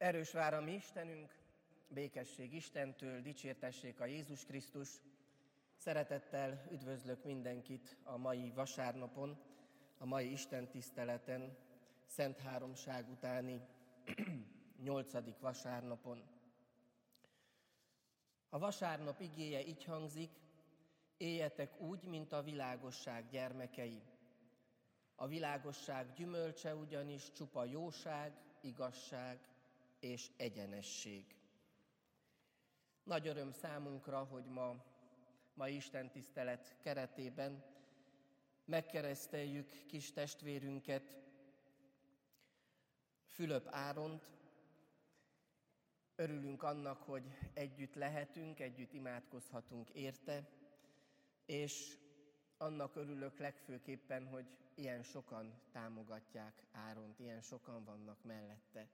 Erős vár a mi Istenünk, békesség Istentől, dicsértessék a Jézus Krisztus. Szeretettel üdvözlök mindenkit a mai vasárnapon, a mai Isten tiszteleten, Szent Háromság utáni 8. vasárnapon. A vasárnap igéje így hangzik: éljetek úgy, mint a világosság gyermekei. A világosság gyümölcse ugyanis csupa jóság, igazság és egyenesség. Nagy öröm számunkra, hogy ma Isten tisztelet keretében megkereszteljük kis testvérünket, Fülöp Áront. Örülünk annak, hogy együtt lehetünk, együtt imádkozhatunk érte, és annak örülök legfőképpen, hogy ilyen sokan támogatják Áront, ilyen sokan vannak mellette.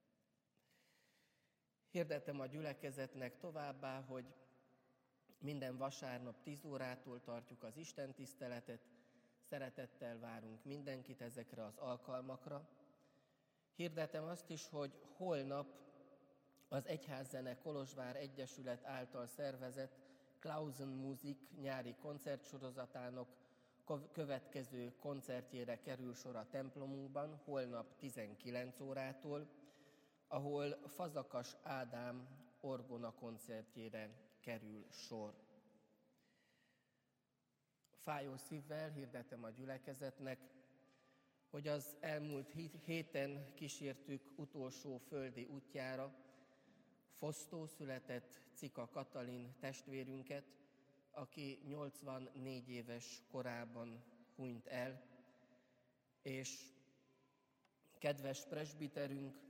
Hirdetem a gyülekezetnek továbbá, hogy minden vasárnap 10 órától tartjuk az istentiszteletet, szeretettel várunk mindenkit ezekre az alkalmakra. Hirdetem azt is, hogy holnap az Egyházzene Kolozsvár Egyesület által szervezett Klausen Musik nyári koncertsorozatának következő koncertjére kerül sor a templomunkban, holnap 19 órától, ahol Fazakas Ádám orgona koncertjére kerül sor. Fájó szívvel hirdetem a gyülekezetnek, hogy az elmúlt héten kísértük utolsó földi útjára fosztó született Cika Katalin testvérünket, aki 84 éves korában hunyt el, és kedves presbiterünk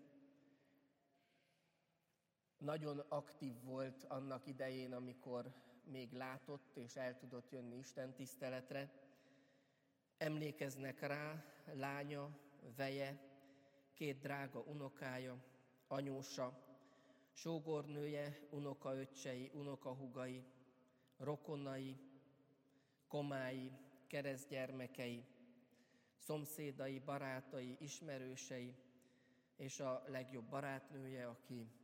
nagyon aktív volt annak idején, amikor még látott és el tudott jönni istentiszteletre. Emlékeznek rá lánya, veje, 2 drága unokája, anyósa, sógornője, unokaöccsei, unokahúgai, rokonai, komái, keresztgyermekei, szomszédai, barátai, ismerősei, és a legjobb barátnője, aki